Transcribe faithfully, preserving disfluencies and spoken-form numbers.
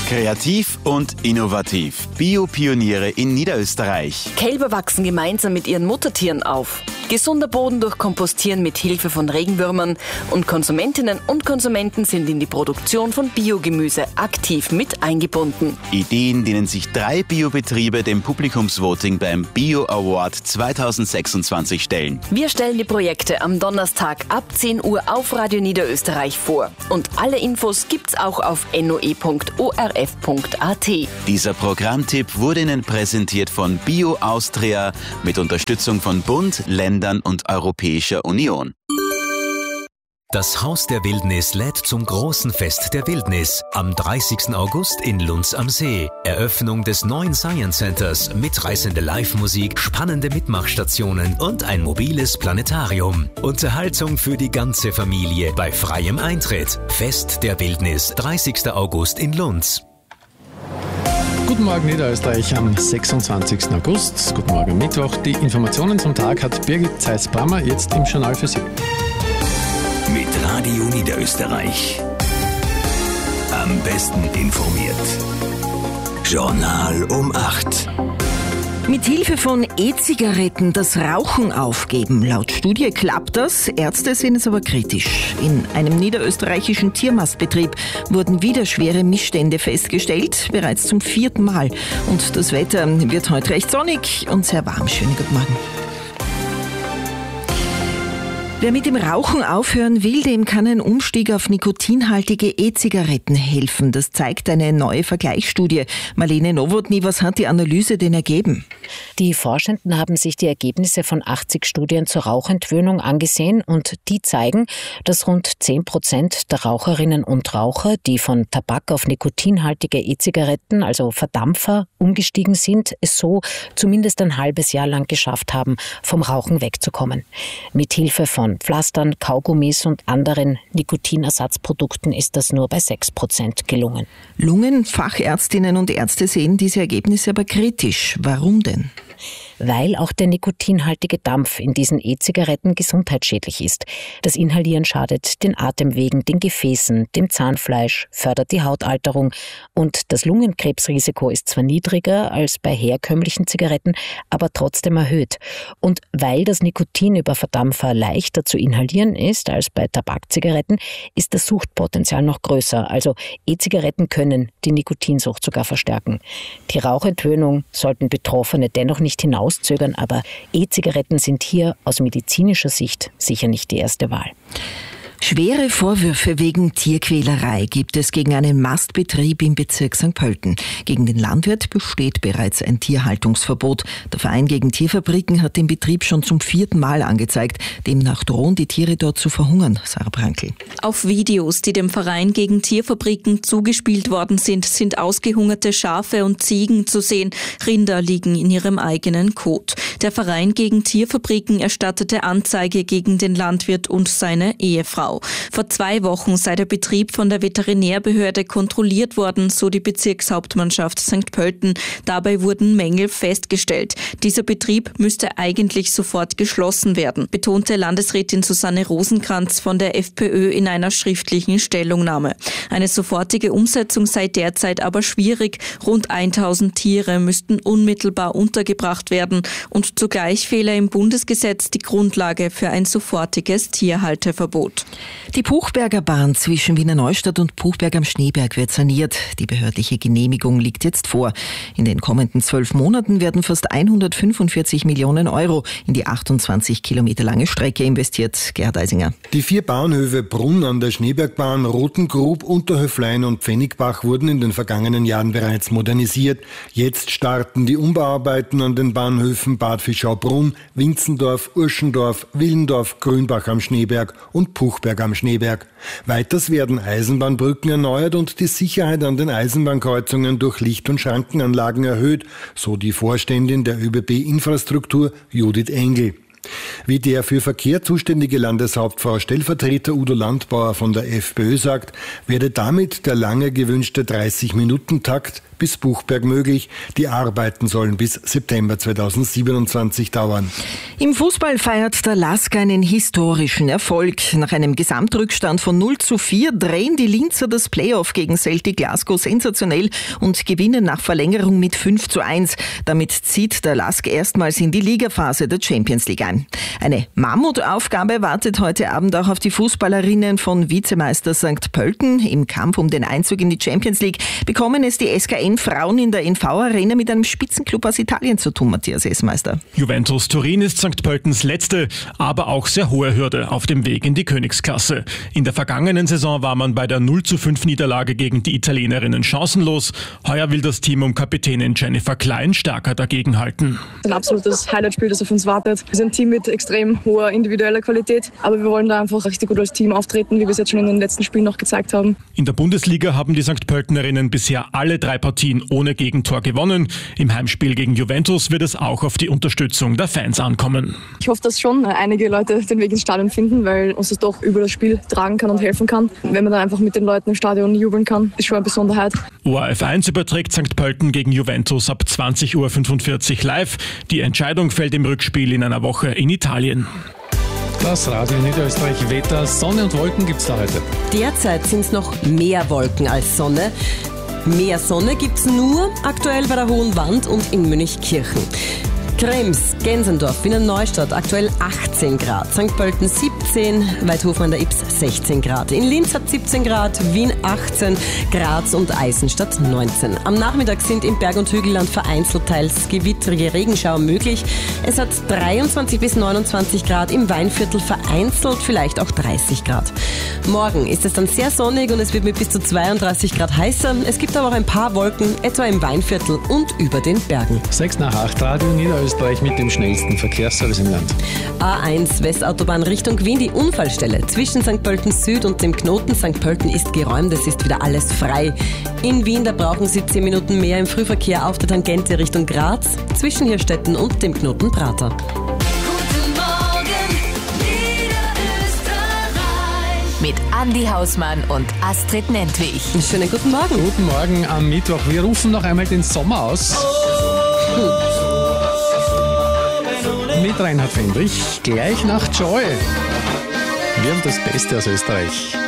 Kreativ und innovativ. Biopioniere in Niederösterreich. Kälber wachsen gemeinsam mit ihren Muttertieren auf. Gesunder Boden durch Kompostieren mit Hilfe von Regenwürmern und Konsumentinnen und Konsumenten sind in die Produktion von Biogemüse aktiv mit eingebunden. Ideen, denen sich drei Biobetriebe dem Publikumsvoting beim Bio Award zweitausendsechsundzwanzig stellen. Wir stellen die Projekte am Donnerstag ab zehn Uhr auf Radio Niederösterreich vor. Und alle Infos gibt's auch auf n o e punkt o r f punkt a t. Dieser Programmtipp wurde Ihnen präsentiert von Bio Austria mit Unterstützung von Bund, Ländern und Europäischer Union. Das Haus der Wildnis lädt zum großen Fest der Wildnis am dreißigsten August in Lunz am See. Eröffnung des neuen Science Centers, mitreißende Live-Musik, spannende Mitmachstationen und ein mobiles Planetarium. Unterhaltung für die ganze Familie bei freiem Eintritt. Fest der Wildnis, dreißigsten August in Lunz. Guten Morgen Niederösterreich am sechsundzwanzigsten August. Guten Morgen Mittwoch. Die Informationen zum Tag hat Birgit Zeiss-Brammer jetzt im Journal für Sie. Mit Radio Niederösterreich. Am besten informiert. Journal um acht. Mit Hilfe von E-Zigaretten das Rauchen aufgeben. Laut Studie klappt das, Ärzte sehen es aber kritisch. In einem niederösterreichischen Tiermastbetrieb wurden wieder schwere Missstände festgestellt, bereits zum vierten Mal. Und das Wetter wird heute recht sonnig und sehr warm. Schönen guten Morgen. Wer mit dem Rauchen aufhören will, dem kann ein Umstieg auf nikotinhaltige E-Zigaretten helfen. Das zeigt eine neue Vergleichsstudie. Marlene Nowotny, was hat die Analyse denn ergeben? Die Forschenden haben sich die Ergebnisse von achtzig Studien zur Rauchentwöhnung angesehen und die zeigen, dass rund zehn Prozent der Raucherinnen und Raucher, die von Tabak auf nikotinhaltige E-Zigaretten, also Verdampfer, umgestiegen sind, es so zumindest ein halbes Jahr lang geschafft haben, vom Rauchen wegzukommen. Mit Hilfe von Pflastern, Kaugummis und anderen Nikotinersatzprodukten ist das nur bei sechs Prozent gelungen. Lungenfachärztinnen und Ärzte sehen diese Ergebnisse aber kritisch. Warum denn? Weil auch der nikotinhaltige Dampf in diesen E-Zigaretten gesundheitsschädlich ist. Das Inhalieren schadet den Atemwegen, den Gefäßen, dem Zahnfleisch, fördert die Hautalterung und das Lungenkrebsrisiko ist zwar niedriger als bei herkömmlichen Zigaretten, aber trotzdem erhöht. Und weil das Nikotin über Verdampfer leichter zu inhalieren ist als bei Tabakzigaretten, ist das Suchtpotenzial noch größer. Also E-Zigaretten können die Nikotinsucht sogar verstärken. Die Rauchentwöhnung sollten Betroffene dennoch nicht hinauszögern, aber E-Zigaretten sind hier aus medizinischer Sicht sicher nicht die erste Wahl. Schwere Vorwürfe wegen Tierquälerei gibt es gegen einen Mastbetrieb im Bezirk Sankt Pölten. Gegen den Landwirt besteht bereits ein Tierhaltungsverbot. Der Verein gegen Tierfabriken hat den Betrieb schon zum vierten Mal angezeigt. Demnach drohen die Tiere dort zu verhungern. Sarah Brankl. Auf Videos, die dem Verein gegen Tierfabriken zugespielt worden sind, sind ausgehungerte Schafe und Ziegen zu sehen. Rinder liegen in ihrem eigenen Kot. Der Verein gegen Tierfabriken erstattete Anzeige gegen den Landwirt und seine Ehefrau. Vor zwei Wochen sei der Betrieb von der Veterinärbehörde kontrolliert worden, so die Bezirkshauptmannschaft Sankt Pölten. Dabei wurden Mängel festgestellt. Dieser Betrieb müsste eigentlich sofort geschlossen werden, betonte Landesrätin Susanne Rosenkranz von der FPÖ in einer schriftlichen Stellungnahme. Eine sofortige Umsetzung sei derzeit aber schwierig. Rund tausend Tiere müssten unmittelbar untergebracht werden und zugleich fehle im Bundesgesetz die Grundlage für ein sofortiges Tierhalteverbot. Die Buchberger Bahn zwischen Wiener Neustadt und Buchberg am Schneeberg wird saniert. Die behördliche Genehmigung liegt jetzt vor. In den kommenden zwölf Monaten werden fast hundertfünfundvierzig Millionen Euro in die achtundzwanzig Kilometer lange Strecke investiert. Gerhard Eisinger. Die vier Bahnhöfe Brunn an der Schneebergbahn, Rotengrub, Unterhöflein und Pfennigbach wurden in den vergangenen Jahren bereits modernisiert. Jetzt starten die Umbauarbeiten an den Bahnhöfen Bad Fischau-Brunn, Winzendorf, Urschendorf, Willendorf, Grünbach am Schneeberg und Puchberg am Schneeberg. Weiters werden Eisenbahnbrücken erneuert und die Sicherheit an den Eisenbahnkreuzungen durch Licht- und Schrankenanlagen erhöht, so die Vorständin der ÖBB Infrastruktur Judith Engel. Wie der für Verkehr zuständige Landeshauptfrau Stellvertreter Udo Landbauer von der FPÖ sagt, werde damit der lange gewünschte dreißig Minuten Takt bis Buchberg möglich. Die Arbeiten sollen bis September zweitausendsiebenundzwanzig dauern. Im Fußball feiert der Lask einen historischen Erfolg. Nach einem Gesamtrückstand von null zu vier drehen die Linzer das Playoff gegen Celtic Glasgow sensationell und gewinnen nach Verlängerung mit fünf zu eins. Damit zieht der Lask erstmals in die Ligaphase der Champions League ein. Eine Mammutaufgabe wartet heute Abend auch auf die Fußballerinnen von Vizemeister Sankt Pölten. Im Kampf um den Einzug in die Champions League bekommen es die S K N-Frauen in der N V-Arena mit einem Spitzenklub aus Italien zu tun, Matthias Essmeister. Juventus Turin ist Sankt Pöltens letzte, aber auch sehr hohe Hürde auf dem Weg in die Königsklasse. In der vergangenen Saison war man bei der null zu fünf Niederlage gegen die Italienerinnen chancenlos. Heuer will das Team um Kapitänin Jennifer Klein stärker dagegenhalten. Ein absolutes Highlight-Spiel, das auf uns wartet. Wir sind ein Team mit extrem hoher individueller Qualität, aber wir wollen da einfach richtig gut als Team auftreten, wie wir es jetzt schon in den letzten Spielen noch gezeigt haben. In der Bundesliga haben die Sankt Pöltenerinnen bisher alle drei Partien ohne Gegentor gewonnen. Im Heimspiel gegen Juventus wird es auch auf die Unterstützung der Fans ankommen. Ich hoffe, dass schon einige Leute den Weg ins Stadion finden, weil uns das doch über das Spiel tragen kann und helfen kann. Wenn man dann einfach mit den Leuten im Stadion jubeln kann, ist schon eine Besonderheit. O R F eins überträgt Sankt Pölten gegen Juventus ab zwanzig Uhr fünfundvierzig live. Die Entscheidung fällt im Rückspiel in einer Woche in Italien. Das Radio Niederösterreich Wetter, Sonne und Wolken gibt's da heute. Derzeit sind es noch mehr Wolken als Sonne. Mehr Sonne gibt's nur aktuell bei der Hohen Wand und in Münchkirchen. Krems, Gensendorf, Wiener Neustadt, aktuell achtzehn Grad, Sankt Pölten siebzehn, Weidhofen an der Ybbs sechzehn Grad, in Linz hat siebzehn Grad, Wien achtzehn, Graz und Eisenstadt neunzehn. Am Nachmittag sind im Berg- und Hügelland vereinzelt teils gewittrige Regenschauer möglich. Es hat dreiundzwanzig bis neunundzwanzig Grad, im Weinviertel vereinzelt vielleicht auch dreißig Grad. Morgen ist es dann sehr sonnig und es wird mit bis zu zweiunddreißig Grad heißer. Es gibt aber auch ein paar Wolken, etwa im Weinviertel und über den Bergen. sechs nach acht, Radio Niederösterreich mit dem schnellsten Verkehrsservice im Land. A eins Westautobahn Richtung Wien, die Unfallstelle zwischen Sankt Pölten Süd und dem Knoten Sankt Pölten ist geräumt, es ist wieder alles frei. In Wien, da brauchen Sie zehn Minuten mehr im Frühverkehr auf der Tangente Richtung Graz, zwischen Hirstetten und dem Knoten Prater. Guten Morgen, Niederösterreich. Mit Andi Hausmann und Astrid Nentwich. Schönen guten Morgen. Guten Morgen am Mittwoch. Wir rufen noch einmal den Sommer aus. Hm. Mit Reinhard Fendrich, gleich nach Joy. Wir haben das Beste aus Österreich.